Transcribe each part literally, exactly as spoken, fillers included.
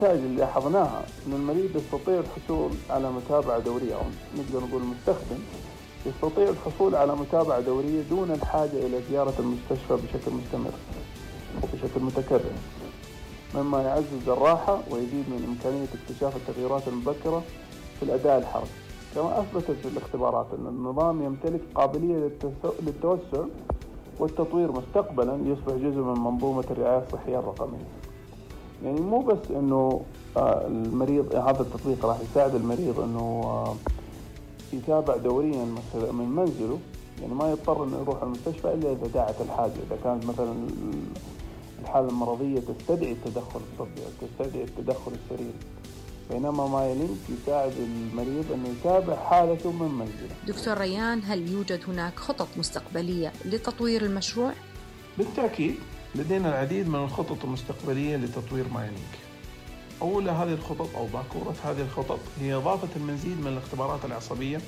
النتائج اللي لاحظناها أن المريض يستطيع الحصول على متابعة دورية، أو نقدر نقول المستخدم يستطيع الحصول على متابعة دورية دون الحاجة إلى زيارة المستشفى بشكل مستمر وبشكل متكرر، مما يعزز الراحة ويزيد من إمكانية اكتشاف التغييرات المبكرة في الأداء الحركي. كما أثبتت في الاختبارات أن النظام يمتلك قابلية للتوسع والتطوير مستقبلا ليصبح جزء من منظومة الرعاية الصحية الرقمية. يعني مو بس أنه المريض، هذا التطبيق راح يساعد المريض أنه يتابع دوريا من منزله، يعني ما يضطر أنه يروح المستشفى إلا إذا داعت الحاجة، إذا كانت مثلا الحالة المرضية تستدعي التدخل الطبي أو تستدعي التدخل السريري، بينما مايلينك يساعد المريض أنه يتابع حالته من منزله. دكتور ريان، هل يوجد هناك خطط مستقبلية لتطوير المشروع؟ بالتأكيد لدينا العديد من الخطط المستقبلية لتطوير مايلينك. أول هذه الخطط أو باكورة هذه الخطط هي إضافة المزيد من الاختبارات العصبية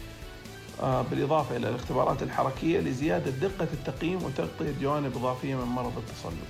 بالإضافة إلى الاختبارات الحركية لزيادة دقة التقييم وتغطية جوانب إضافية من مرض التصلب.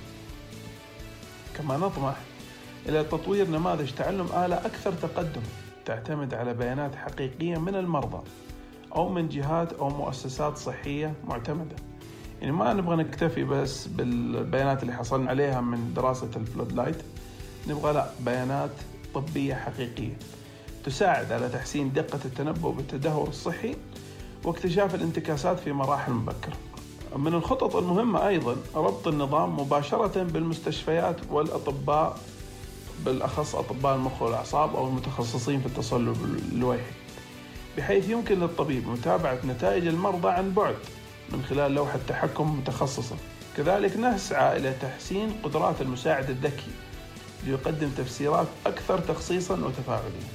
كما نطمح إلى تطوير نماذج تعلم آلة أكثر تقدم تعتمد على بيانات حقيقية من المرضى أو من جهات أو مؤسسات صحية معتمدة. يعني ما نبغى نكتفي بس بالبيانات اللي حصلنا عليها من دراسة الفلود لايت، نبغى لا بيانات طبية حقيقية تساعد على تحسين دقة التنبؤ بالتدهور الصحي واكتشاف الانتكاسات في مراحل مبكرة. من الخطط المهمة أيضا ربط النظام مباشرة بالمستشفيات والأطباء، بالأخص أطباء المخ والأعصاب أو المتخصصين في التصلب اللويحي، بحيث يمكن للطبيب متابعة نتائج المرضى عن بعد من خلال لوحة تحكم متخصصة. كذلك نسعى إلى تحسين قدرات المساعد الذكي ليقدم تفسيرات أكثر تخصيصا وتفاعلية.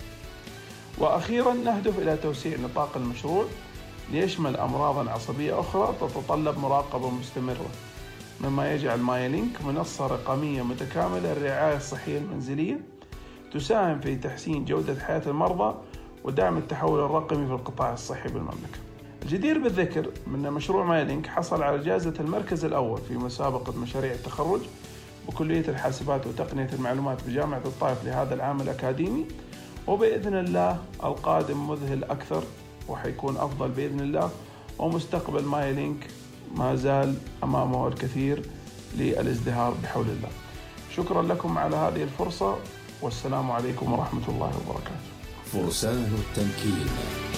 وأخيرا نهدف إلى توسيع نطاق المشروع ليشمل أمراض عصبية أخرى تتطلب مراقبة مستمرة، مما يجعل مايلينك منصة رقمية متكاملة للرعاية الصحية المنزلية تساهم في تحسين جودة حياة المرضى ودعم التحول الرقمي في القطاع الصحي بالمملكة. الجدير بالذكر من مشروع مايلينك حصل على جائزة المركز الأول في مسابقة مشاريع التخرج بكلية الحاسبات وتقنية المعلومات بجامعة الطائف لهذا العام الأكاديمي، وبإذن الله القادم مذهل أكثر وحيكون أفضل بإذن الله، ومستقبل مايلينك ما زال أمامه الكثير للازدهار بحول الله. شكرا لكم على هذه الفرصة، والسلام عليكم ورحمة الله وبركاته. فرسان التمكين.